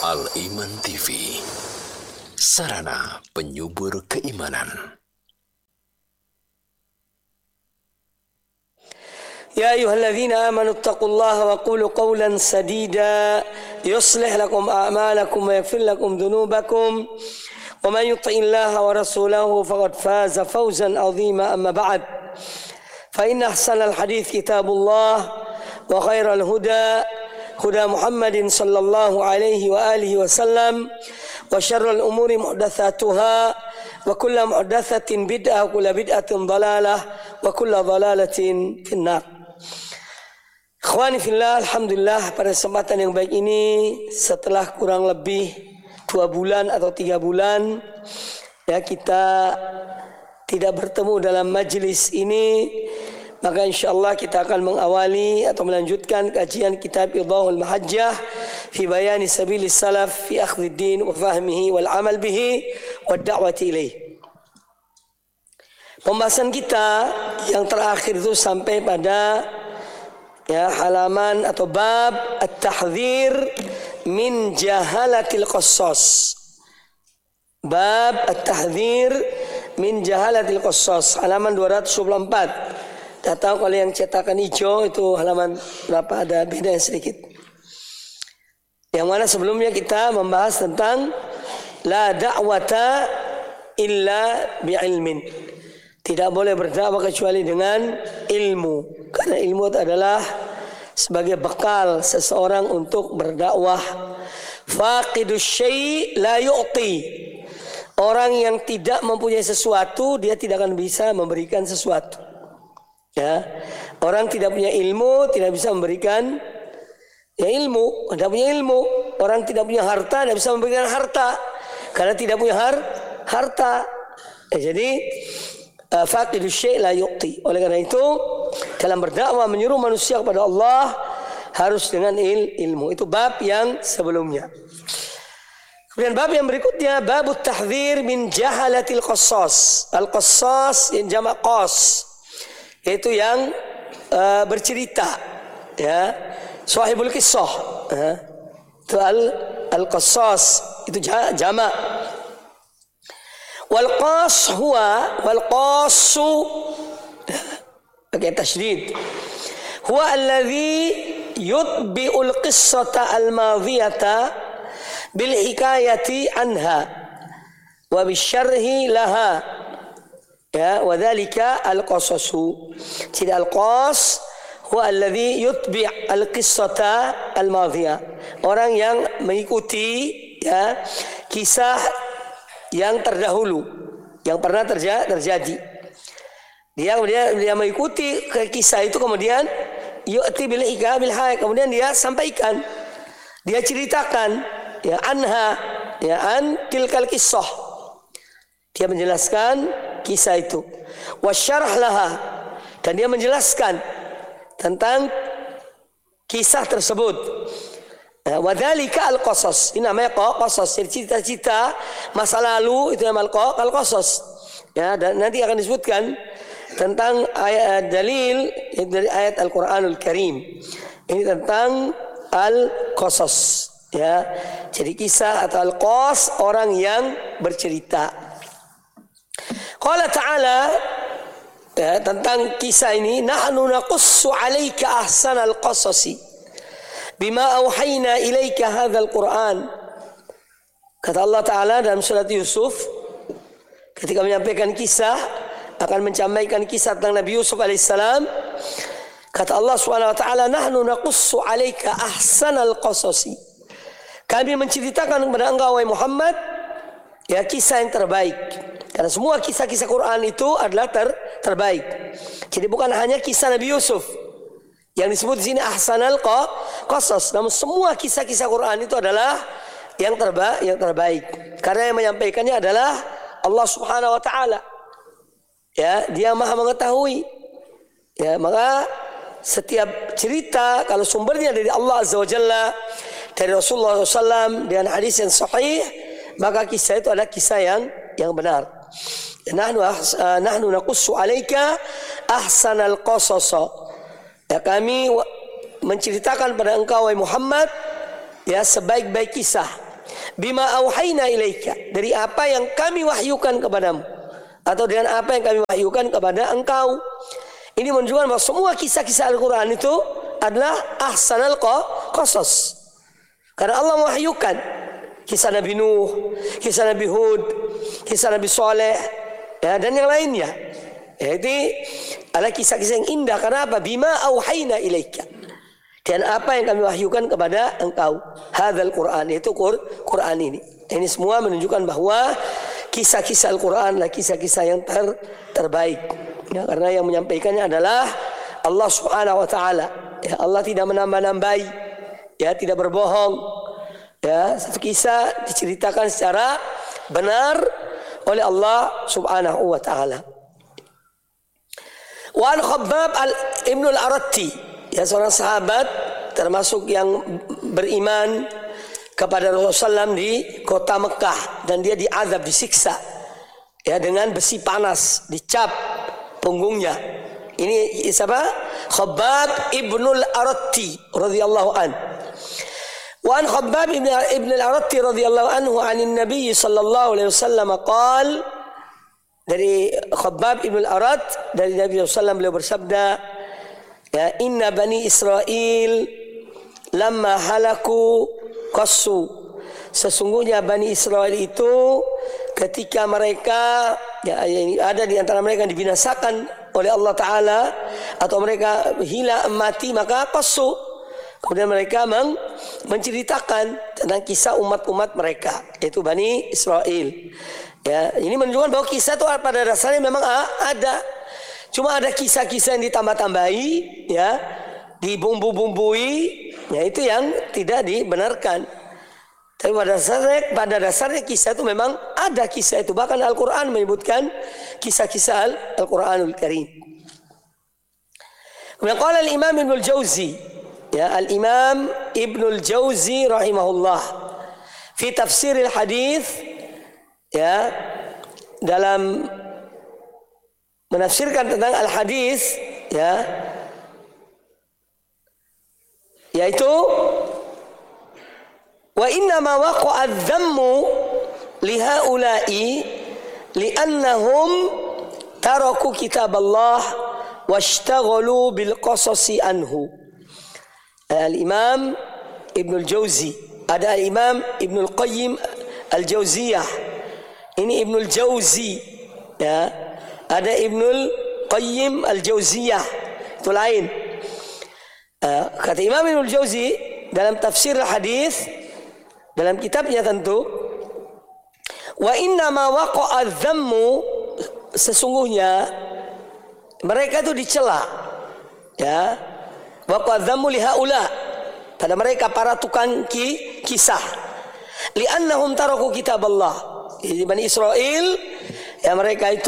Al-Iman TV, sarana penyubur keimanan. يا أيها الذين آمنوا اتقوا الله وقولوا قولا سديدا يصلح لكم أعمالكم ويغفر لكم ذنوبكم ومن يطع الله ورسوله فقد فاز فوزا عظيما. أما بعد فإن أحسن الحديث كتاب الله وخير الهدى هدى محمد صلى الله عليه وآله وسلم وشر الأمور محدثاتها وكل محدثة بدعة وكل بدعة ضلالة وكل ضلالة في النار. Ikhwani fillah, alhamdulillah pada kesempatan yang baik ini setelah kurang lebih 2 bulan atau 3 bulan ya kita tidak bertemu dalam majlis ini, maka insyaallah kita akan mengawali atau melanjutkan kajian kitab Idahul Mahajjah fi bayani sabilis salaf fi akhdhid din wa fahmihi wal amal bihi wad da'wati ilaih. Pembahasan kita yang terakhir itu sampai pada halaman atau bab at-tahdhir min jahalatil qassas. Bab at-tahdhir min jahalatil qassas, halaman 224. Tak tahu kalau yang cetakan hijau itu halaman berapa, ada beda sedikit. Yang mana sebelumnya kita membahas tentang la da'wata illa bi'ilmin. Tidak boleh berdakwah kecuali dengan ilmu. Karena ilmu itu adalah sebagai bekal seseorang untuk berdakwah. Faqidus syai' la yu'ti. Orang yang tidak mempunyai sesuatu, dia tidak akan bisa memberikan sesuatu. Ya. Orang tidak punya ilmu, tidak bisa memberikan ilmu. Tidak punya ilmu. Orang tidak punya harta, tidak bisa memberikan harta. Karena tidak punya harta. Jadi faqidus syai' la yu'ti. Oleh karena itu dalam berdakwah menyuruh manusia kepada Allah harus dengan ilmu. Itu bab yang sebelumnya. Kemudian bab yang berikutnya babut tahdhir min jahalatil qassas. Al-qassas yang jamak qas, yaitu yang bercerita, ya, sahibul qissah. Itu al-qassas, itu jamak. Wal qas huwa wal qasu pakai tasydid. Huwa alladhi yutbi'ul qissata al-madhiyata bil hikayati anha wa bisyarhi laha, ya, wa dhalika al-qasasu. Jadi al-qas huwa alladhi yutbi' al-qissata al-madhiyah, orang yang mengikuti, ya, kisah yang terdahulu, yang pernah terjadi. Dia mengikuti kisah itu, kemudian yu'ti bil hikayah bil hayy, kemudian dia sampaikan, dia ceritakan, ya, anha, ya, an tilkal qissah. Dia menjelaskan kisah itu. Wasyarh laha, dan dia menjelaskan tentang kisah tersebut. Wadzalika al-qasas. Ini namanya qasas, cerita-cerita masa lalu, itu namanya al-qasas. Ya, dan nanti akan disebutkan tentang ayat dalil dari ayat Al-Qur'anul Karim. Ini tentang al-qasas, ya. Jadi kisah atau al-qas, orang yang bercerita. Qala ta'ala, ya, tentang kisah ini, nahnu naqussu 'alaika ahsanal qasasi bima auhayna ilaika hadzal Qur'an. Kata Allah Ta'ala dalam surat Yusuf ketika menyampaikan kisah, akan menyampaikan kisah tentang Nabi Yusuf alaihissalam, kata Allah Subhanahu wa taala, nahnu naqussu 'alaika ahsanal qasasi. Kami menceritakan kepada engkau wahai Muhammad, ya, kisah yang terbaik. Karena semua kisah-kisah Quran itu adalah terbaik. Jadi bukan hanya kisah Nabi Yusuf yang disebut di sini ahsanal qasas, namun semua kisah-kisah Quran itu adalah yang terbaik. Karena yang menyampaikannya adalah Allah Subhanahu wa taala. Ya, Dia Maha mengetahui. Ya, maka setiap cerita kalau sumbernya dari Allah Azza wa Jalla, dari Rasulullah SAW dengan hadis yang sahih, maka kisah itu adalah kisah yang benar. Nahnu naqussu 'alaika ahsanal qasas. Ya, kami menceritakan pada engkau wahai Muhammad, ya, sebaik-baik kisah. bima auhayna ilaika, dari apa yang kami wahyukan kepadamu, atau dengan apa yang kami wahyukan kepada engkau. Ini menunjukkan bahwa semua kisah-kisah Al-Quran itu adalah ahsanal qasas, karena Allah mewahyukan kisah Nabi Nuh, kisah Nabi Hud, kisah Nabi Saleh, ya, dan yang lainnya. Jadi adalah kisah-kisah yang indah. Karena apa? Bima auhayna ilaika, dan apa yang kami wahyukan kepada engkau. Hadzal Quran, yaitu Quran ini. Ini semua menunjukkan bahwa kisah-kisah Al-Quran adalah kisah-kisah yang terbaik. Ya, karena yang menyampaikannya adalah Allah Subhanahu wa taala. Ya, Allah tidak menambah-nambahi, ya, tidak berbohong. Ya, satu kisah diceritakan secara benar oleh Allah Subhanahu wa taala. Wa an Khabbab Ibnu al-Aratti, ya, seorang sahabat termasuk yang beriman kepada Rasulullah SAW di kota Mekah, dan dia diazab, disiksa, ya, dengan besi panas, dicap punggungnya. Ini siapa? Khabbab Ibnu al-Aratti radhiyallahu an. Wa an Khabbab Ibnu al-Aratti radhiyallahu anhu 'anil Nabi sallallahu alaihi wasallam qala, dari Khabbab Ibnu al-Arat dari Nabi SAW beliau bersabda, ya, inna bani Israel lamma halaku qassu, sesungguhnya Bani Israel itu ketika mereka, ya, ada di antara mereka yang dibinasakan oleh Allah Ta'ala, atau mereka mati, maka qassu, kemudian mereka menceritakan tentang kisah umat-umat mereka, yaitu Bani Israel. Ya, ini menunjukkan bahwa kisah itu pada dasarnya memang ada. Cuma ada kisah-kisah yang ditambah-tambahi, ya, dibumbu-bumbui, ya, itu yang tidak dibenarkan. Tapi pada dasarnya kisah itu memang ada kisah itu. Bahkan Al-Quran menyebutkan kisah-kisah Al-Quranul Karim. Kemudian qala al-Imam Ibnul Jauzi, ya, Al-Imam Ibnul Jauzi rahimahullah, fi tafsiril hadis, ya, dalam menafsirkan tentang al-hadis, ya, yaitu wa inna ma waqa'a adh-dhammu li haula'i li'annahum taraku kitab Allah washtaghalu bil qasasi anhu. Al-Imam Ibnul Jauzi, ada Al-Imam Ibnul Qayyim Al-Jauziyah. Ini Ibnul Jauzi, ya. Ada Ibnul Qayyim Al-Jauziyah, itu lain. Kata Imam Ibnul Jauzi dalam tafsir hadis, dalam kitabnya tentu, wa inna ma waqa'a adh-dhammu, sesungguhnya mereka itu dicela, ya, waqa'a adh-dhammu li haula, pada mereka para tukang kisah, li'annahum taraku kitab Allah. Jadi Bani Israel, ya, mereka itu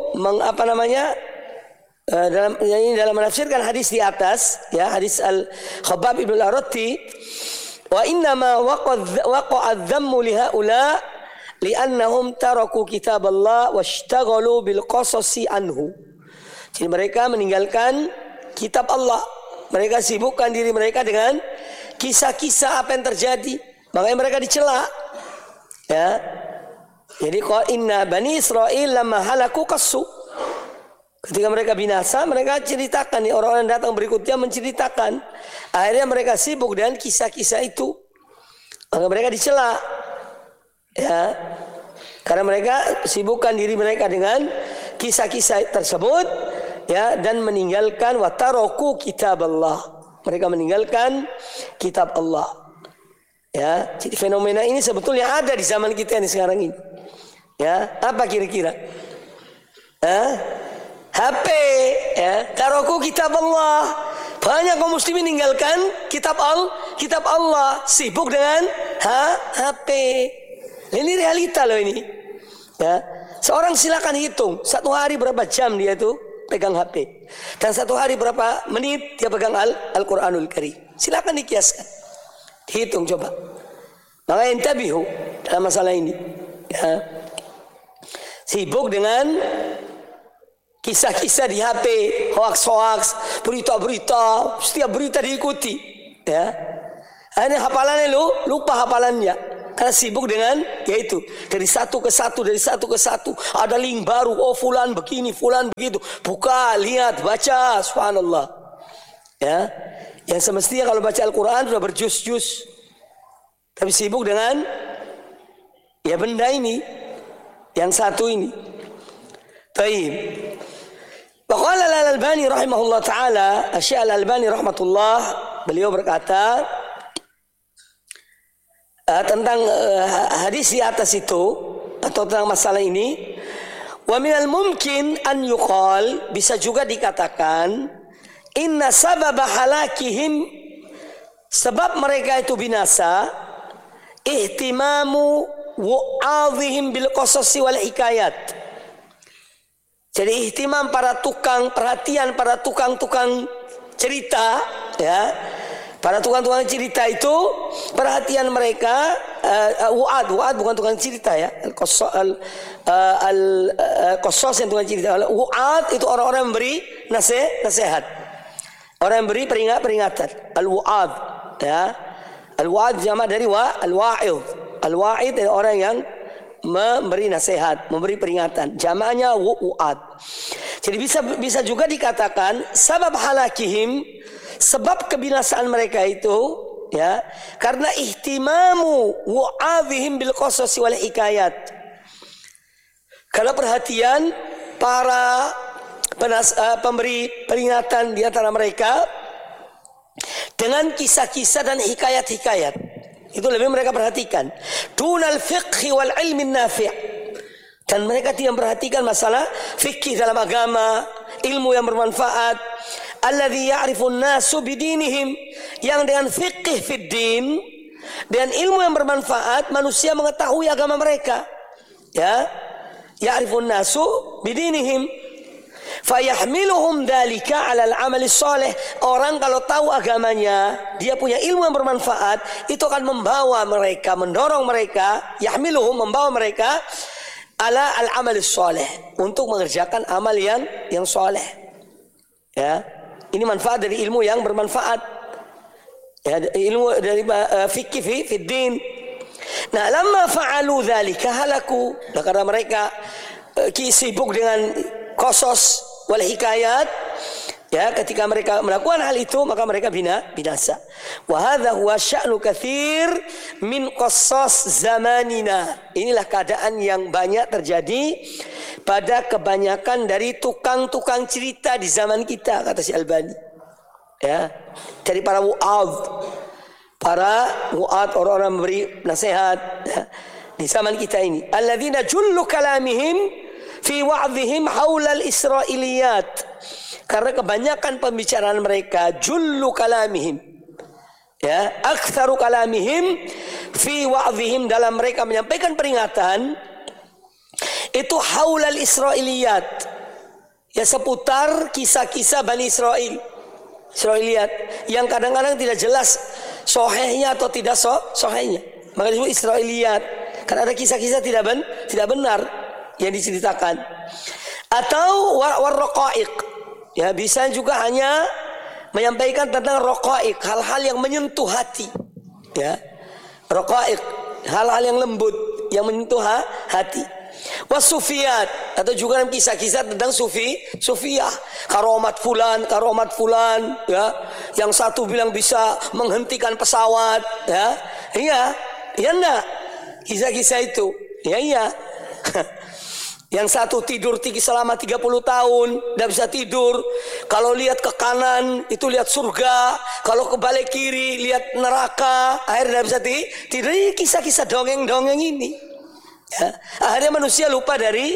dalam menafsirkan hadis di atas, ya, hadis Al-Khabbab Ibnu al-Aratti, wa inna ma waqa'a adh-dhammu li haula li'annahum taraku kitab Allah washtaghalu bil qasasi anhu. Jadi mereka meninggalkan kitab Allah, mereka sibukkan diri mereka dengan kisah-kisah apa yang terjadi, makanya mereka dicela, ya. Jadi inna Bani Israel lamma halaku qassu, ketika mereka binasa, mereka ceritakan, nih, orang-orang yang datang berikutnya menceritakan. Akhirnya mereka sibuk dengan kisah-kisah itu, maka mereka dicela, ya, karena mereka sibukkan diri mereka dengan kisah-kisah tersebut, ya, dan meninggalkan wataroku kitab Allah, mereka meninggalkan kitab Allah, ya. Jadi fenomena ini sebetulnya ada di zaman kita ini sekarang ini, ya. Apa kira-kira? HP, ya, taroku kitab Allah. Banyak kaum muslimin meninggalkan kitab Allah, sibuk dengan HP. Ini realita loh ini, ya. Seorang silakan hitung satu hari berapa jam dia itu pegang HP, dan satu hari berapa menit dia pegang Al-Quranul Karim. Silakan dikiaskan, hitung coba. Maka intabihu dalam masalah ini, ya. Sibuk dengan kisah-kisah di HP, hoax-hoax, berita-berita, setiap berita diikuti, ya. Ini hafalannya lupa hafalannya. Karena sibuk dengan yaitu dari satu ke satu. Ada link baru. Oh fulan begini, fulan begitu. Buka, lihat, baca. Subhanallah. Ya, yang semestinya kalau baca Al-Quran sudah berjus-jus. Tapi sibuk dengan ya benda ini, yang satu ini. Baik. Waqala Al-Albani rahimahullah taala, Syekh Al-Albani rahmatullah, beliau berkata tentang hadis di atas itu atau tentang masalah ini, wa minal mumkin an yuqal, bisa juga dikatakan, inna sababa halakihim, sebab mereka itu binasa, ihtimamu wa'adhihim bil qasasi wal hikayat. Jadi ihtimam perhatian para tukang cerita, ya. Para tukang cerita itu perhatian mereka, wa'ad bukan tukang cerita ya. Qasas yang tukang cerita. Wa'ad itu orang-orang yang memberi nasihat. Orang yang beri peringatan. Al-wa'ad, ya. Al-wa'ad jamak dari al-wa'id. Al-wa'id adalah orang yang memberi nasihat, memberi peringatan. Jamaknya wa'ad. Jadi bisa juga dikatakan sabab halakihim, sebab kebinasaan mereka itu, ya, karena ihtimamu wa'adhihim bil qasasi wal hikayat. Karena perhatian para pemberi peringatan di antara mereka dengan kisah-kisah dan hikayat-hikayat. Itu lebih mereka perhatikan. Dunal fiqhi wal ilmi nafi'. Dan mereka tidak memperhatikan masalah fikih dalam agama, ilmu yang bermanfaat. Alladhi ya'rifun nasu bidinihim, yang dengan fiqih fid din, dengan ilmu yang bermanfaat manusia mengetahui agama mereka. Ya, ya'rifun nasu bidinihim, fayahmiluhum dalika 'ala al-'amali shalih. Orang kalau tahu agamanya, dia punya ilmu yang bermanfaat, itu akan membawa mereka, mendorong mereka, yahmiluhum, membawa mereka 'ala al-'amali shalih, untuk mengerjakan amal yang saleh. Ya. Ini manfaat dari ilmu yang bermanfaat. Ya, ilmu dari fikih fid din. Nah, lamma fa'alu dzalika halaku. Nah, karena mereka sibuk dengan qasas wal hikayat, ya, ketika mereka melakukan hal itu maka mereka binasa. Wa hadza huwa sya'nu katsir min qassas zamanina. Inilah keadaan yang banyak terjadi pada kebanyakan dari tukang-tukang cerita di zaman kita, kata si Albani. Ya, dari para wa'ad, orang-orang memberi nasihat, ya, di zaman kita ini. Alladzina jullu kalamihim fi wa'dhihim haula al-israiliyat. Karena kebanyakan pembicaraan mereka, jullu kalamihim, ya, aktsaru kalamihim fi wa'dhihim, dalam mereka menyampaikan peringatan itu haulal israiliyat, ya, seputar kisah-kisah Bani Israiliyat yang kadang-kadang tidak jelas sahihnya atau tidak sahihnya. Maka disebut Israiliyat karena ada kisah-kisah tidak benar yang diceritakan. Atau warraqaiq, ya, bisa juga hanya menyampaikan tentang raqaiq, hal-hal yang menyentuh hati, ya. Raqaiq, hal-hal yang lembut yang menyentuh hati. Wasufiyat, atau juga dalam kisah-kisah tentang sufiyah, karomat fulan, ya, yang satu bilang bisa menghentikan pesawat, ya, iya enggak, kisah-kisah itu, iya. Yang satu tidur selama 30 tahun, tidak bisa tidur. Kalau lihat ke kanan itu lihat surga, kalau ke balik kiri lihat neraka, akhirnya tidak bisa tidur. Ini kisah-kisah dongeng-dongeng ini. Ya, akhirnya manusia lupa dari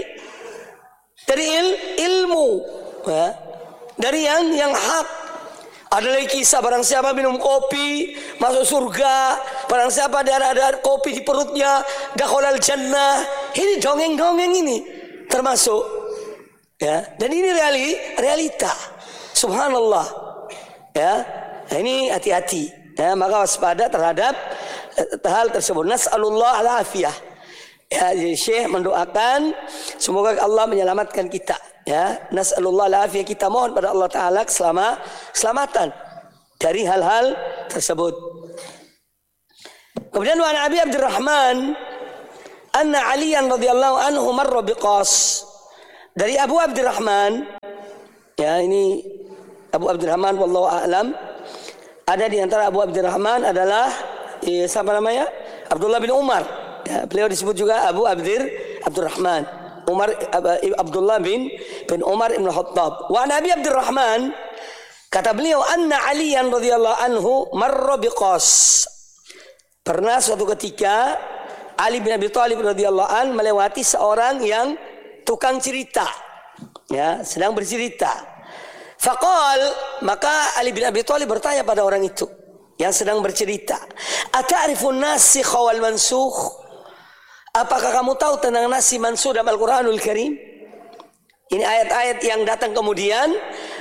ilmu, ya, dari yang hak. Ada lagi kisah barang siapa minum kopi masuk surga, barang siapa ada kopi di perutnya dakhalal jannah. Ini dongeng-dongeng ini termasuk, ya, dan ini realita. Subhanallah, ya. Nah, ini hati-hati, ya, maka waspada terhadap hal tersebut. Nas'alullah al-afiyah. Ya, jadi Syekh mendoakan semoga Allah menyelamatkan kita, ya. Nas'alullah al-afiyah, kita mohon pada Allah Ta'ala keselamatan dari hal-hal tersebut. Kemudian wa Abi Abdurrahman anna Aliyan radhiyallahu anhu marra biqas. Dari Abu Abdurrahman, ya ini Abu Abdurrahman wallahu a'lam. Ada di antara Abu Abdurrahman adalah siapa namanya? Abdullah bin Umar. Ya, beliau disebut juga Abu Abdurrahman. Abdullah bin Umar ibn Khattab. Wa Nabi Abdurrahman, kata beliau, anna Aliyan radhiyallahu anhu marra biqas. Pernah suatu ketika Ali bin Abi Thalib radhiyallahu an melewati seorang yang tukang cerita, ya, sedang bercerita. Faqal, maka Ali bin Abi Thalib bertanya pada orang itu yang sedang bercerita, ata'rifun nasikh wal mansukh? Apakah kamu tahu tentang nasikh mansukh dalam Al-Qur'anul Karim? Ini ayat-ayat yang datang kemudian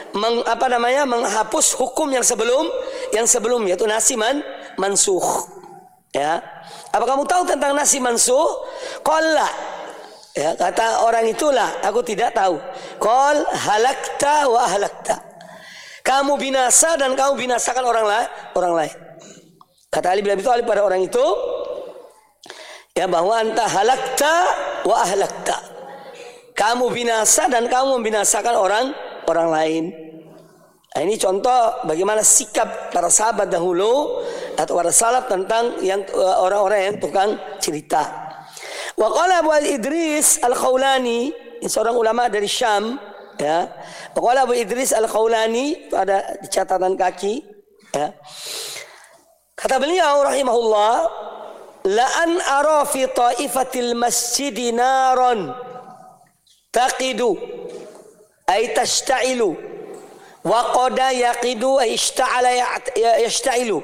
menghapus hukum yang sebelumnya, yaitu nasikh mansukh. Ya, apa kamu tahu tentang nasikh mansukh? Qala, ya, kata orang itulah, aku tidak tahu. Qal halakta wa ahlakta. Kamu binasa dan kamu binasakan orang lain. Kata Ali bin Abi Thalib pada orang itu, ya, bahwa anta halakta wa ahlakta. Kamu binasa dan kamu membinasakan orang lain. Nah, ini contoh bagaimana sikap para sahabat dahulu atau para salaf tentang yang orang-orang yang tukang cerita. Wa qala Abu Idris Al-Khawlani, seorang ulama dari Syam, ya. Wa qala Abu Idris Al-Khawlani, ada di catatan kaki, ya. Kata beliau rahimahullah, la an ara fi ta'ifatil masjidi naran taqidu ay tashta'ilu wa qada yaqidu ay ishta'ala yashta'ilu.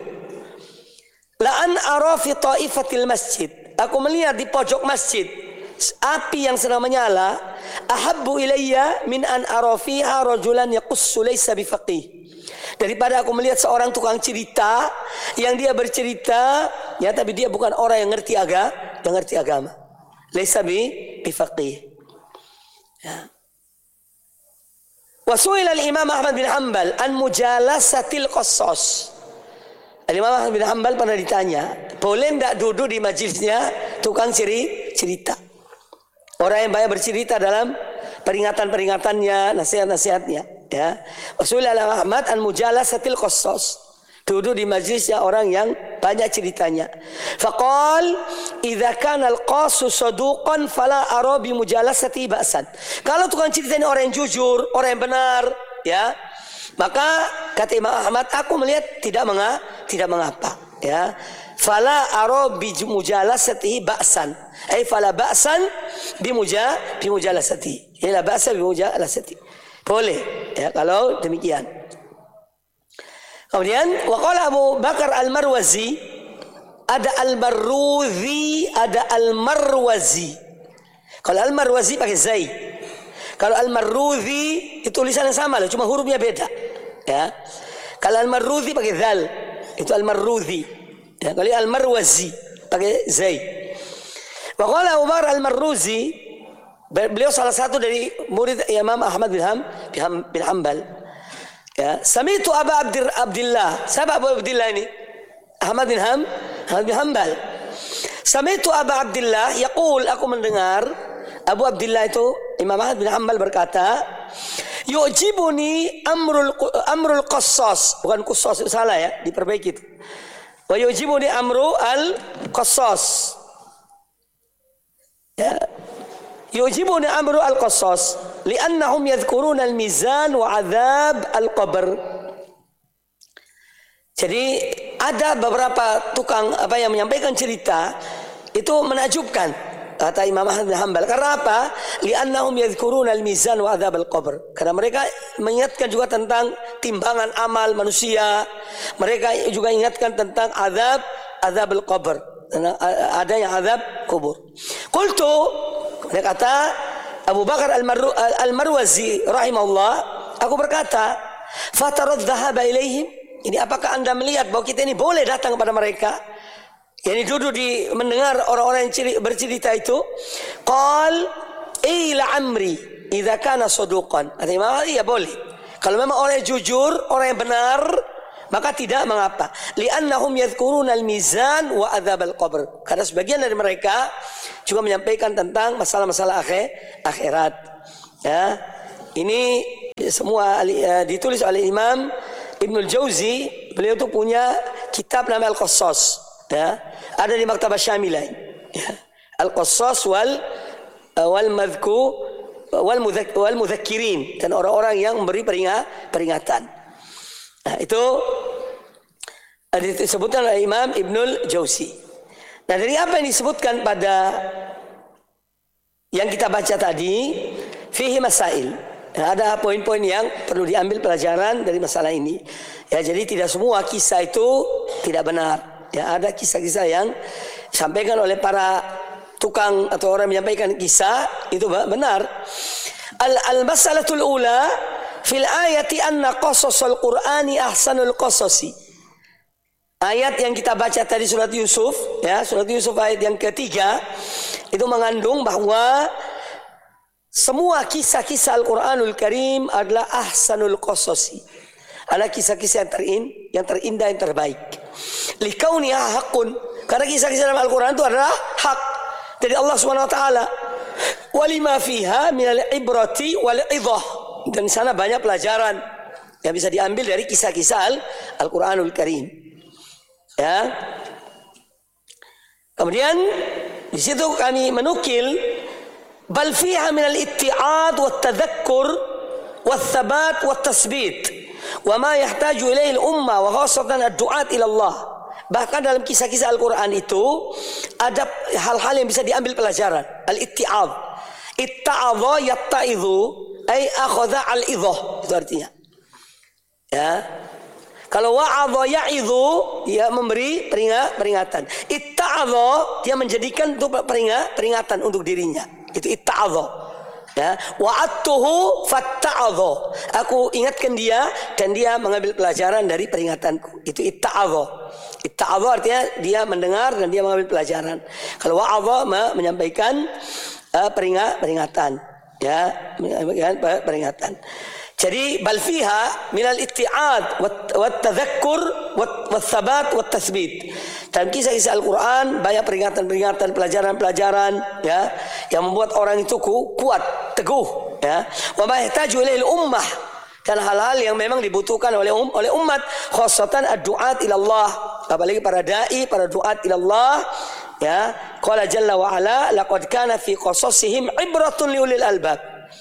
La an ara fi ta'ifatil masjid, aku melihat di pojok masjid api yang sedang menyala. Ahabbu ilayya min an ara fiha rajulan yaqussu laysa bifaqih, daripada aku melihat seorang tukang cerita yang dia bercerita, ya, tapi dia bukan orang yang ngerti agama. Laysa bifaqih. Ya. Wa su'ila al-Imam Ahmad bin Hanbal an mujalasatil qassas. Al-Imam Ahmad bin Hanbal pernah ditanya, boleh enggak duduk di majelisnya tukang cerita? Orang yang banyak bercerita dalam peringatan-peringatannya, nasihat-nasihatnya, ya. Wa su'ila Ahmad an mujalasatil qassas. Duduk di majelisnya orang yang banyak ceritanya. Faqal idza kana al-qassu saduqan fala ara bi mujalasati ba'san. Kalau tukang cerita ini orang yang jujur, orang yang benar, ya, maka kata Imam Ahmad, aku melihat tidak mengapa, ya. Fala ara bi mujalasati ba'san. Ai fala ba'san bi mujalasati. La ba'sa bi mujalasati. Boleh, ya, kalau demikian. Kemudian waqala Abu Bakar Al-Marwazi, ada Al-Marruzi, ada Al-Marwazi. Kalau Al-Marwazi pakai zai. Kalau Al-Marruzi itu tulisannya sama loh, cuma hurufnya beda, ya. Kalau Al-Marruzi pakai zal, itu Al-Marruzi. Ya, kalau Al-Marwazi pakai zai. Waqala Abu Bakar Al-Marruzi, beliau salah satu dari murid Imam Ahmad bin Hanbal. Ya, sami'tu Aba Abdillah. Siapa Abu Abdillah ini? Ahmad bin Hanbal. Sami'tu Aba Abdillah yaqul, aku mendengar Abu Abdillah itu Imam Ahmad bin Hanbal berkata, yu'jibuni amrul qassas, bukan qussas, salah ya, diperbaiki itu. Wa yu'jibuni amru al-qassas. Ya. Yujibuni amru al-qassas li'annahum yadhkuruna al-mizan wa 'adzab al-qabr. Jadi ada beberapa tukang yang menyampaikan cerita itu menakjubkan, kata Imam Ahmad bin Hanbal. Karena apa? Li'annahum yadhkuruna al-mizan wa 'adzab al-qabr. Karena mereka mengingatkan juga tentang timbangan amal manusia. Mereka juga ingatkan tentang azab al-qabr. Ada yang azab kubur. Qultu, dia kata Abu Bakar Al-Marwazi rahimahullah, aku berkata, fatarad dhahaba ilaihim. Ini apakah anda melihat bahwa kita ini boleh datang kepada mereka? Yani duduk mendengar orang-orang yang bercerita itu. Qal ila amri idza kana saduqan. Artinya ya boleh. Kalau memang orang yang jujur, orang yang benar, maka tidak mengapa. Li'annahum yadhkuruna al-mizan wa adzabal qabr. Karena sebagian dari mereka juga menyampaikan tentang masalah-masalah akhirat. Ya. Ini semua ditulis oleh Imam Ibnul Jauzi. Beliau itu punya kitab nama Al-Qassas. Ya. Ada di Maktabah Syamilah. Ya. Al-Qassas wal mudzakirin, dan orang-orang yang memberi peringatan. Nah, itu disebutkan oleh Imam Ibnul Jauzi. Nah, dari apa yang disebutkan pada yang kita baca tadi, fihi masail. Nah, ada poin-poin yang perlu diambil pelajaran dari masalah ini. Ya, jadi tidak semua kisah itu tidak benar. Ya, ada kisah-kisah yang disampaikan oleh para tukang atau orang menyampaikan kisah itu benar. Al-mas'alatul ula fil ayati anna qasasul qur'ani ahsanul qasasi. Ayat yang kita baca tadi surat Yusuf, ya, surat Yusuf ayat yang ketiga itu mengandung bahwa semua kisah-kisah Al-Qur'anul Karim adalah ahsanul qasasi. Adalah kisah-kisah yang terindah, yang terbaik. Likauniha haqqun. Karena kisah-kisah dalam Al-Qur'an itu adalah hak dari Allah Subhanahu wa taala. Walima fiha minal ibrati wal idhah. Dan di sana banyak pelajaran yang bisa diambil dari kisah-kisah Al-Qur'anul Karim. Ya. Kemudian di situ kami menukil bal fiha minal itti'ad wat tadhakkur wat thabat wat tasbit wa ma yahtaju ilaihi al-ummah wa khassatan ad-du'at ila Allah. Bahkan dalam kisah-kisah Al-Quran itu ada hal-hal yang bisa diambil pelajaran. Al-itti'adh. Itta'adha yatta'idhu ay akhadha al-idhah. Itu artinya. Ya. Kalau wa'adha ya'idhu, dia memberi peringatan. Itta'adha, dia menjadikan itu peringatan untuk dirinya. Itu itta'adha. Ya, wa'adtuhu fatta'adha. Aku ingatkan dia dan dia mengambil pelajaran dari peringatanku. Itu itta'adha. Itta'adha artinya dia mendengar dan dia mengambil pelajaran. Kalau wa'adha menyampaikan peringatan, ya, menyampaikan peringatan. Jadi bal fiha minal itti'ad wat tadhakkur wat thabat wat tasbit. Dalam kisah-kisah Al-Quran banyak peringatan-peringatan, pelajaran-pelajaran, ya, yang membuat orang itu kuat, teguh, ya. Wa ma yahtaju ilaihi ummah, dan hal-hal yang memang dibutuhkan oleh umat, khassatan ad-du'at ila Allah, apalagi para dai, para du'at ila Allah, ya. Qala jalla wa ala laqad kana fi qasasihim ibratun liulil albab.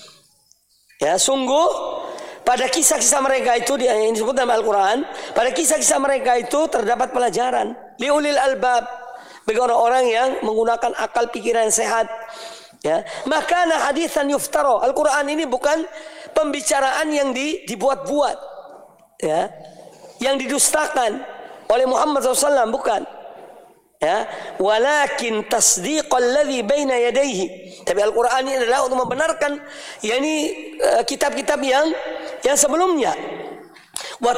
Ya, sungguh pada kisah-kisah mereka itu yang disebut dalam Al-Quran, pada kisah-kisah mereka itu terdapat pelajaran liulil albab, bagi orang-orang yang menggunakan akal pikiran yang sehat. Ya, makana haditsan yuftara. Al-Quran ini bukan pembicaraan yang dibuat-buat, ya, yang didustakan oleh Muhammad SAW, bukan. Ya, walakin tasdiqal ladzi baina yadayhi. Tapi Al-Quran ini adalah untuk membenarkan, yakni kitab-kitab yang sebelumnya. Wa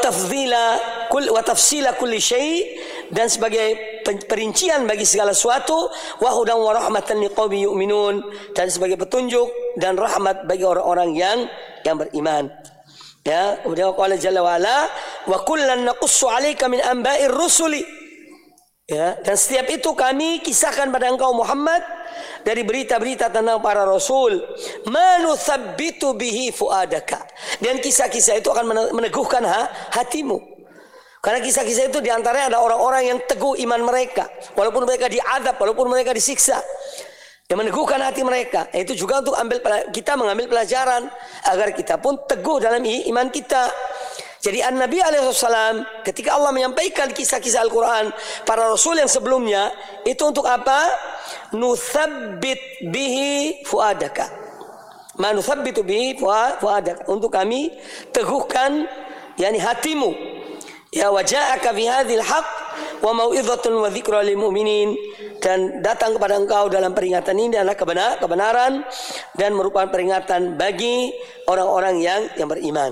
tafsila kulli syai', dan sebagai perincian bagi segala sesuatu, wa hudan wa rahmatan liqaumin yu'minun, dan sebagai petunjuk dan rahmat bagi orang-orang yang beriman. Ya, kemudian qala jalla wa ala wa kullan naqussu 'alaika min anba'ir rusuli. Ya, dan setiap itu kami kisahkan pada engkau Muhammad dari berita-berita tentang para rasul, manuthabbitu bihi fuadaka, dan kisah-kisah itu akan meneguhkan hatimu. Karena kisah-kisah itu diantaranya ada orang-orang yang teguh iman mereka, walaupun mereka diadab, walaupun mereka disiksa, yang meneguhkan hati mereka. Itu juga untuk kita mengambil pelajaran agar kita pun teguh dalam iman kita. Jadi An-Nabi alaihissalam ketika Allah menyampaikan kisah-kisah Al-Quran para Rasul yang sebelumnya, itu untuk apa? Nuthabbit bihi fuadaka. Manuthabbitu bihi fuadaka. Untuk kami teguhkan, yakni hatimu. Ya, waja'aka fi hadzal haqq wa mau'izatun wa dzikra lil mu'minin, dan datang kepada engkau dalam peringatan ini adalah kebenaran dan merupakan peringatan bagi orang-orang yang beriman.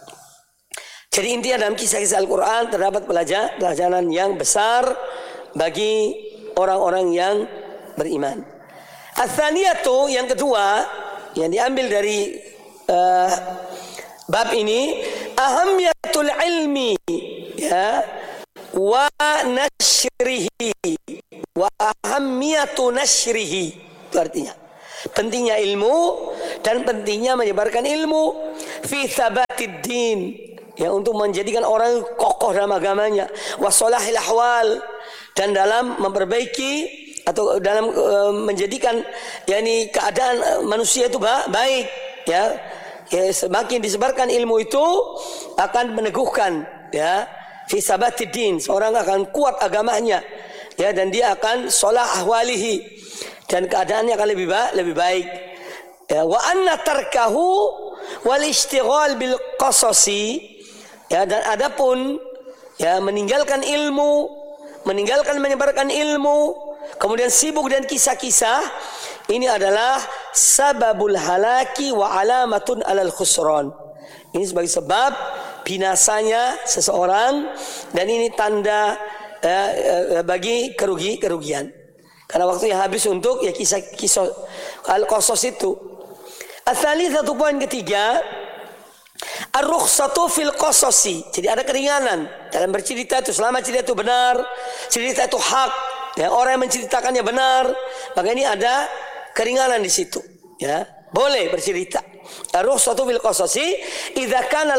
Jadi intinya dalam kisah-kisah Al-Quran terdapat pelajaran yang besar bagi orang-orang yang beriman. Ats-tsaniyatu, yang kedua yang diambil dari bab ini, ahammiyatul ilmi, ya, wa nashrihi wa ahammiyatu nashrihi. Itu artinya pentingnya ilmu dan pentingnya menyebarkan ilmu fi thabatid din, ya, untuk menjadikan orang kokoh dalam agamanya, wa salahil ahwal, dan dalam memperbaiki atau dalam menjadikan yakni keadaan manusia itu baik, ya. Ya, semakin disebarkan ilmu itu akan meneguhkan, ya, fi sabatid din, seorang akan kuat agamanya, ya, dan dia akan salah ahwalihi, dan keadaannya akan lebih baik. Ya, wa anna tarkahu wal ishtighal bil qasasi, ya, dan adapun, ya, meninggalkan ilmu, meninggalkan menyebarkan ilmu, kemudian sibuk dan kisah-kisah, ini adalah sababul halaki wa alamatun alal khusran. Ini sebagai sebab binasanya seseorang, dan ini tanda bagi kerugian. Karena waktunya habis untuk, ya, kisah al-qasas itu. Ats-tsalitsatu, poin ketiga, ar-rukhsatu fil qasasi. Jadi ada keringanan dalam bercerita itu, selama cerita itu benar, cerita itu hak, ya, orang yang menceritakannya benar, maka ini ada keringanan di situ, ya, boleh bercerita. Ar-rukhsatu fil qasasi idza kana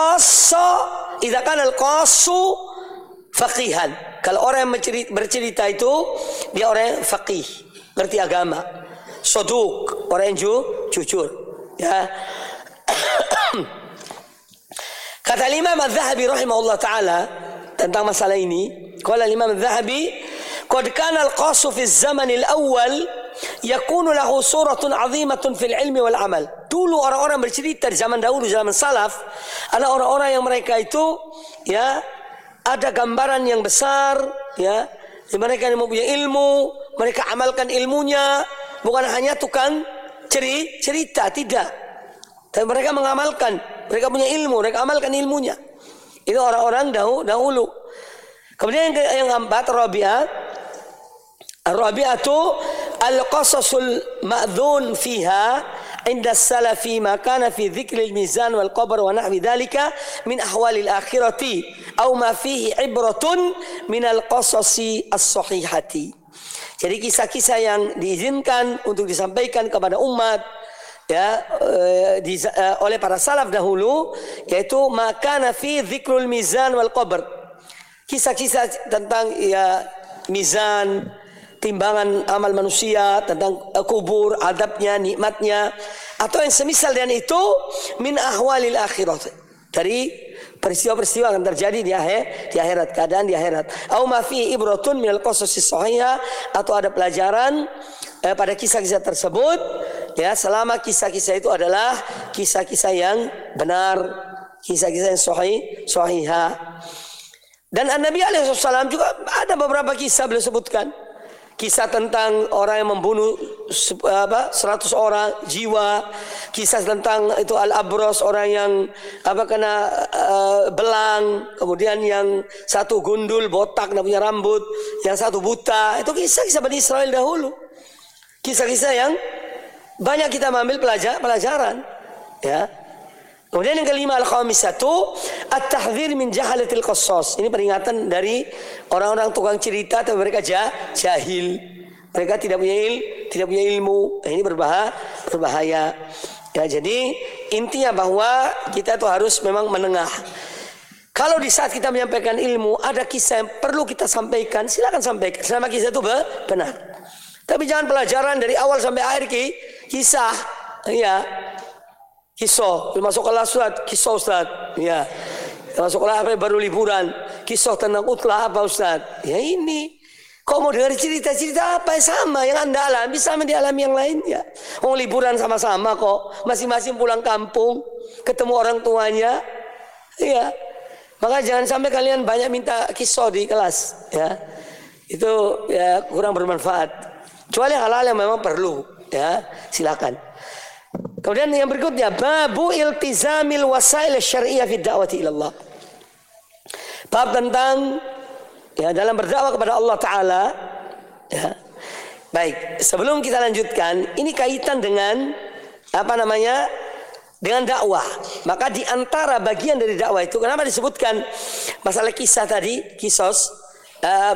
al-qassu faqihan. Kalau orang yang bercerita itu dia orang yang faqih, ngerti agama, soduk, orang yang jujur, ya. Kata Imam Az-Zahabi rahimahullah taala tentang masalah ini, qala Imam Az-Zahabi, qad kana al-qassu fi az-zaman al-awwal yakunu lahu suratun 'azimatun fil ilmi wal amal. Dulu orang-orang bercerita di zaman dahulu, zaman salaf, ada orang-orang yang mereka itu, ya, ada gambaran yang besar, ya, di mereka yang mempunyai ilmu, mereka amalkan ilmunya, bukan hanya tukang cerita, tidak. Tapi mereka mengamalkan, mereka punya ilmu, mereka amalkan ilmunya. Itu orang-orang dahulu. Kemudian yang keempat, Rabi'atu al-qasasul ma'dzun fiha inda salafi ma kana fi dzikril mizan wal qabr wa nahwi dzalika min ahwalil akhirati aw ma fihi ibratun min al-qasasi as-sahihati. Jadi kisah-kisah yang diizinkan untuk disampaikan kepada umat, ya, oleh para salaf dahulu, yaitu ma kana fi dzikrul mizan wal qabr. Kisah-kisah tentang, ya, mizan, timbangan amal manusia, tentang kubur, adabnya, nikmatnya, atau yang semisal dengan itu, min ahwalil akhirat, dari peristiwa-peristiwa yang terjadi di akhirat, keadaan di akhirat. Au ma fi ibratun minal qasasis sahihah, atau ada pelajaran pada kisah-kisah tersebut, ya, selama kisah-kisah itu adalah kisah-kisah yang benar, kisah-kisah yang sahihah. Dan Nabi SAW juga ada beberapa kisah beliau sebutkan. Kisah tentang orang yang membunuh 100 orang jiwa, kisah tentang itu al-abros, orang yang kena belang, kemudian yang satu gundul, botak, tidak punya rambut, yang satu buta. Itu kisah-kisah Bani Israel dahulu. Kisah-kisah yang banyak kita mengambil pelajaran, ya. Kemudian yang kelima, al-khamisatu at-tahdhir min jahalatil qassas. Ini peringatan dari orang-orang tukang cerita, tapi mereka jahil. Mereka tidak punya ilmu. Ini berbahaya. Ya, jadi intinya bahwa kita itu harus memang menengah. Kalau di saat kita menyampaikan ilmu ada kisah yang perlu kita sampaikan, silakan sampaikan selama kisah itu benar. Tapi jangan pelajaran dari awal sampai akhir kisah, ya. Kisah, masuk kelas Ustaz, kisah Ustaz, ya. Masuk kelas baru liburan, kisah tentang utlah apa Ustaz? Ya ini. Kau mau dengar cerita-cerita apa yang sama yang Anda alami sama dialami yang lainnya. Mau liburan sama-sama kok, masing-masing pulang kampung, ketemu orang tuanya. Ya. Maka jangan sampai kalian banyak minta kisah di kelas, ya. Itu, ya, kurang bermanfaat. Kecuali hal-hal yang memang perlu, ya. Silakan. Kemudian yang berikutnya, babu iltizamil wasail syar'iyyah fi da'wati ila Allah. Bab tentang, ya, dalam berdakwah kepada Allah Ta'ala, ya. Baik, sebelum kita lanjutkan, ini kaitan dengan dengan dakwah. Maka di antara bagian dari dakwah itu, kenapa disebutkan masalah kisah tadi, kisos,